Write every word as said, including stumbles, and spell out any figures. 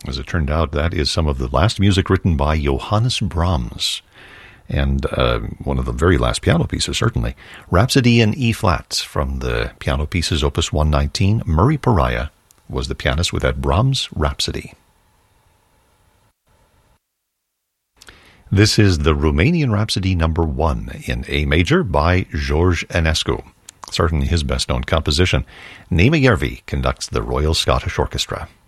As it turned out, that is some of the last music written by Johannes Brahms. And uh, one of the very last piano pieces, certainly. Rhapsody in E-flat from the piano pieces opus one nineteen. Murray Pariah was the pianist with that Brahms Rhapsody. This is the Romanian Rhapsody number one in A major by George Enescu. Certainly his best-known composition. Naima Järvi conducts the Royal Scottish Orchestra.